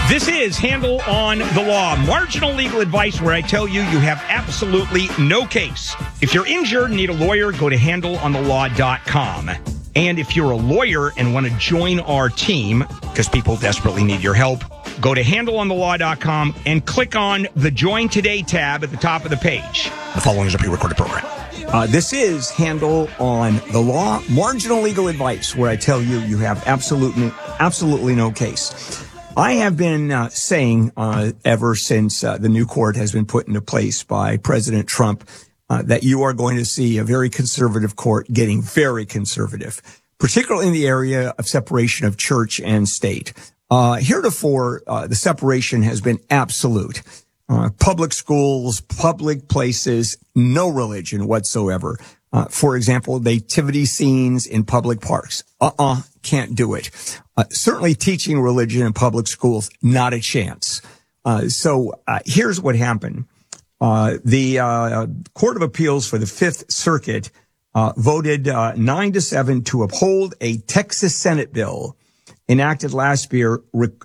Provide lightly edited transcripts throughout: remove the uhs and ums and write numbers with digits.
This is Handle on the Law, marginal legal advice where I tell you you have absolutely no case. If you're injured and need a lawyer, go to handleonthelaw.com. And if you're a lawyer and want to join our team, because people desperately need your help, go to handleonthelaw.com and click on the Join Today tab at the top of the page. The following is a pre-recorded program. This is Handle on the Law, marginal legal advice where I tell you you have absolutely no case. I have been saying ever since the new court has been put into place by President Trump that you are going to see a very conservative court getting very conservative, particularly in the area of separation of church and state. Heretofore, the separation has been absolute. Public schools, public places, no religion whatsoever. For example, nativity scenes in public parks. Can't do it. Certainly teaching religion in public schools, not a chance. So here's what happened. The Court of Appeals for the Fifth Circuit voted 9-7 to uphold a Texas Senate bill enacted last year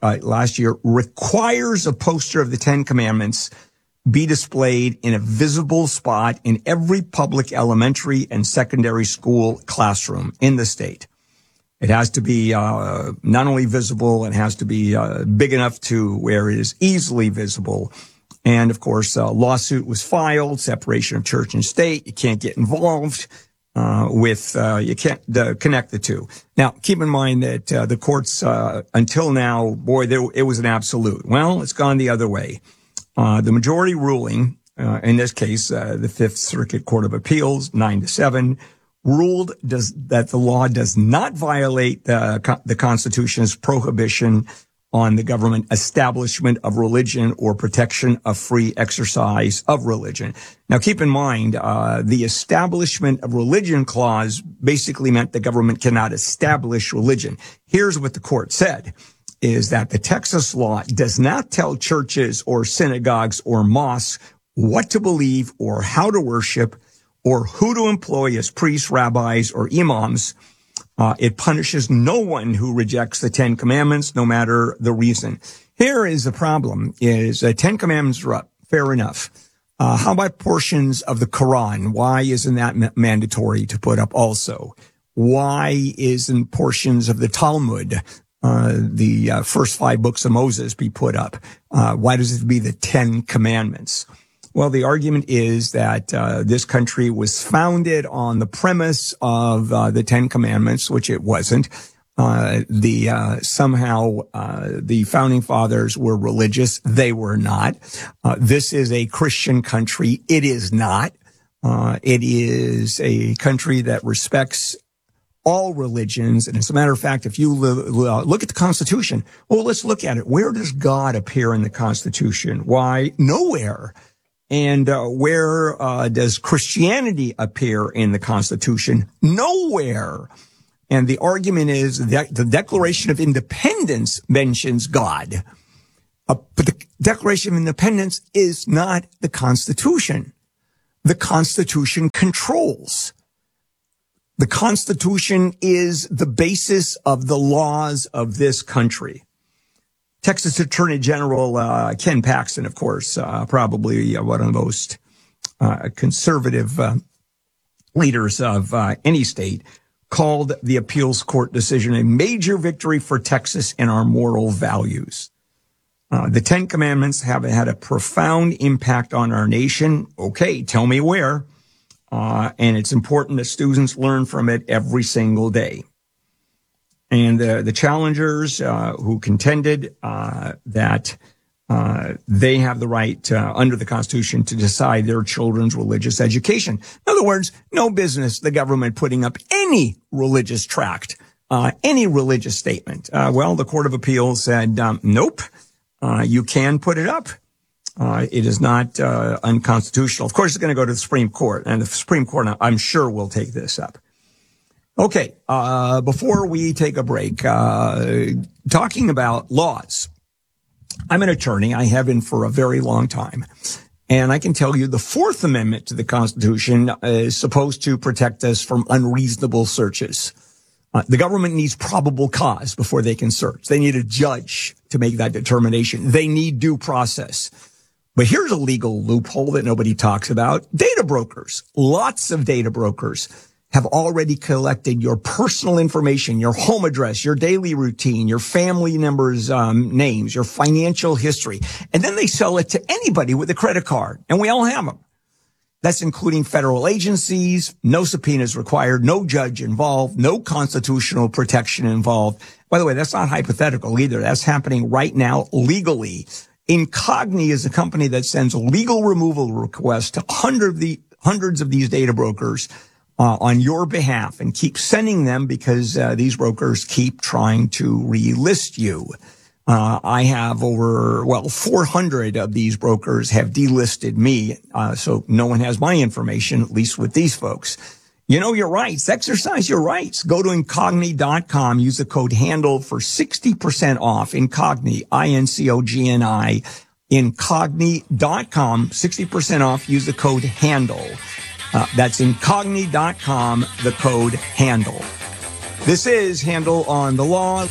requires a poster of the Ten Commandments be displayed in a visible spot in every public elementary and secondary school classroom in the state. It has to be not only visible, it has to be big enough to where it is easily visible. And, of course, a lawsuit was filed, separation of church and state. You can't get involved you can't connect the two. Now, keep in mind that the courts, until now, it was an absolute. Well, it's gone the other way. The majority ruling, in this case, the Fifth Circuit Court of Appeals, 9-7, ruled that the law does not violate the Constitution's prohibition on the government establishment of religion or protection of free exercise of religion. Now, keep in mind, the establishment of religion clause basically meant the government cannot establish religion. Here's what the court said, is that the Texas law does not tell churches or synagogues or mosques what to believe or how to worship or who to employ as priests, rabbis, or imams. It punishes no one who rejects the Ten Commandments, no matter the reason. Here is the problem, is the Ten Commandments are up. Fair enough. How about portions of the Quran? Why isn't that mandatory to put up also? Why isn't portions of the Talmud, the first 5 books of Moses, be put up? Why does it be the Ten Commandments? Well, the argument is that this country was founded on the premise of the Ten Commandments, which it wasn't. Somehow the founding fathers were religious. They were not. This is a Christian country. It is not. It is a country that respects all religions. And as a matter of fact, if you look at the Constitution, well, let's look at it. Where does God appear in the Constitution? Why? Nowhere. And where does Christianity appear in the Constitution? Nowhere. And the argument is that the Declaration of Independence mentions God. But the Declaration of Independence is not the Constitution. The Constitution controls. The Constitution is the basis of the laws of this country. Texas Attorney General Ken Paxton, of course, probably one of the most conservative leaders of any state, called the appeals court decision a major victory for Texas and our moral values. The Ten Commandments have had a profound impact on our nation. Okay, tell me where. And it's important that students learn from it every single day. And the challengers who contended that they have the right under the Constitution to decide their children's religious education. In other words, no business the government putting up any religious tract, any religious statement. Well, the Court of Appeals said, nope, you can put it up. It is not unconstitutional. Of course, it's going to go to the Supreme Court, and the Supreme Court, I'm sure, will take this up. Okay, before we take a break, talking about laws. I'm an attorney. I have been for a very long time. And I can tell you the Fourth Amendment to the Constitution is supposed to protect us from unreasonable searches. The government needs probable cause before they can search. They need a judge to make that determination. They need due process. But here's a legal loophole that nobody talks about. Data brokers, lots of data brokers have already collected your personal information, your home address, your daily routine, your family members' names, your financial history. And then they sell it to anybody with a credit card. And we all have them. That's including federal agencies, no subpoenas required, no judge involved, no constitutional protection involved. By the way, that's not hypothetical either. That's happening right now legally. Incogni is a company that sends legal removal requests to hundreds of these data brokers on your behalf and keep sending them because these brokers keep trying to relist you. I have 400 of these brokers have delisted me. So no one has my information, at least with these folks. You know your rights. Exercise your rights. Go to Incogni.com. Use the code HANDLE for 60% off. Incogni, INCOGNI. Incogni.com, 60% off. Use the code HANDLE. That's Incogni.com, the code HANDLE. This is Handle on the Law.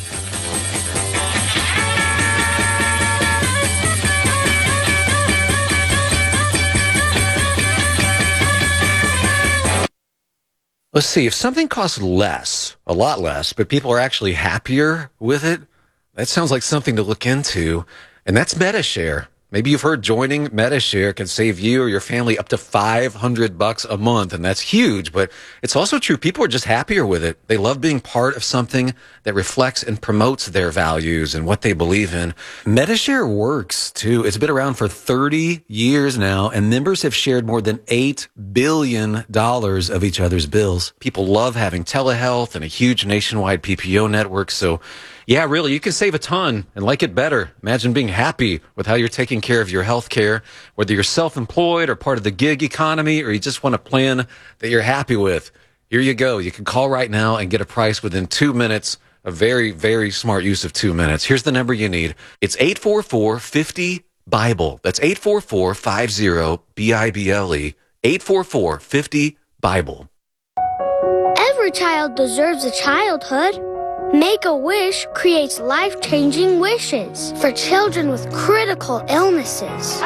Let's see, if something costs less, a lot less, but people are actually happier with it, that sounds like something to look into, and that's Medi-Share. Maybe you've heard joining Medi-Share can save you or your family up to $500 a month, and that's huge, but it's also true. People are just happier with it. They love being part of something that reflects and promotes their values and what they believe in. Medi-Share works, too. It's been around for 30 years now, and members have shared more than $8 billion of each other's bills. People love having telehealth and a huge nationwide PPO network, so yeah, really, you can save a ton and like it better. Imagine being happy with how you're taking care of your health care, whether you're self-employed or part of the gig economy, or you just want a plan that you're happy with. Here you go. You can call right now and get a price within 2 minutes. A very, very smart use of 2 minutes. Here's the number you need. It's 844-50-BIBLE. That's 844-50-BIBLE. 844-50-BIBLE. Every child deserves a childhood. Make-A-Wish creates life-changing wishes for children with critical illnesses.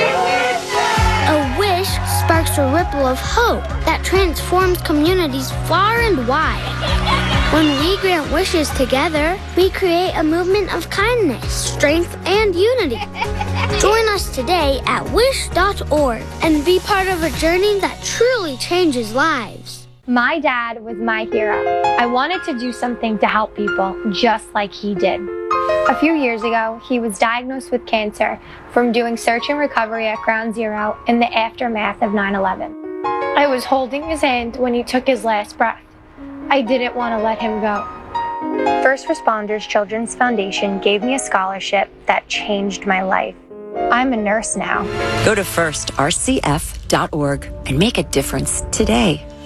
A wish sparks a ripple of hope that transforms communities far and wide. When we grant wishes together, we create a movement of kindness, strength, and unity. Join us today at wish.org and be part of a journey that truly changes lives. My dad was my hero. I wanted to do something to help people just like he did. A few years ago, he was diagnosed with cancer from doing search and recovery at Ground Zero in the aftermath of 9/11. I was holding his hand when he took his last breath. I didn't want to let him go. First Responders Children's Foundation gave me a scholarship that changed my life. I'm a nurse now. Go to firstrcf.org and make a difference today.